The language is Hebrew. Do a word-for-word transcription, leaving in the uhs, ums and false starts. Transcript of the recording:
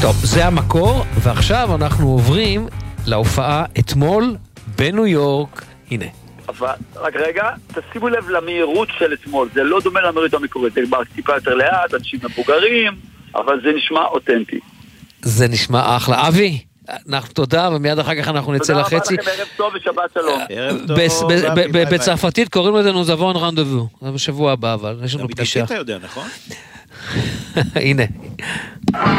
טוב, זה המקור, ועכשיו אנחנו עוברים להופעה אתמול בניו יורק. הנה. אבל, רק רגע, תשימו לב למהירות של אתמול, זה לא דומה למהירות המקורית, זה כבר טיפה יותר לאט, אנשים מבוגרים, אבל זה נשמע אותנטי. זה נשמע אחלה. אבי, אנחנו תודה, ומיד אחר כך אנחנו נצא לחצי. תודה רבה לכם, ערב טוב ושבת שלום. ערב טוב. בצרפתית קוראים לזה nous avons un rendez-vous. זה בשבוע הבא, אבל יש לנו פגישה. גם בטלפית אתה יודע, נכון? הנה.